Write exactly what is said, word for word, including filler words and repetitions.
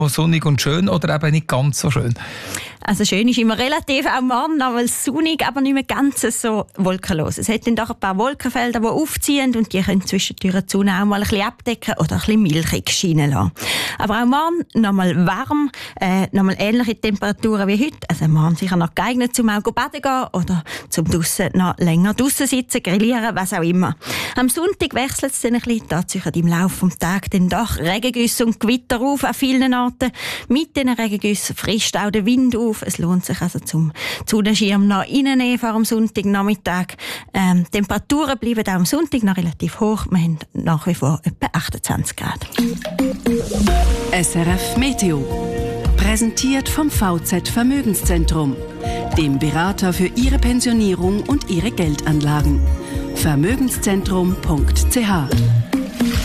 sonnig und schön oder eben nicht ganz so schön? Also schön ist immer relativ, auch morgen, aber sonnig, aber nicht mehr ganz so wolkenlos. Es hat dann doch ein paar Wolkenfelder, die aufziehen und die können zwischendurch die Sonne auch mal ein bisschen abdecken oder ein bisschen milchig scheinen lassen. Aber auch morgen noch mal warm, äh, noch mal ähnliche Temperaturen wie heute. Also morgen sicher noch geeignet, zum auch baden gehen oder zum draussen noch länger draussen sitzen, grillieren, was auch immer. Am Sonntag wechselt es dann ein bisschen, tatsächlich im Laufe des Tages dann doch Regengüsse und Gewitter auf an vielen Orten. Mit diesen Regengüssen frischt auch der Wind auf. Es lohnt sich also zum Sonnenschirm noch reinnehmen vor dem Sonntagnachmittag. Ähm, Temperaturen bleiben auch am Sonntag noch relativ hoch. Wir haben nach wie vor etwa achtundzwanzig Grad. S R F Meteo. Präsentiert vom V Z Vermögenszentrum, dem Berater für Ihre Pensionierung und Ihre Geldanlagen. Vermögenszentrum punkt c h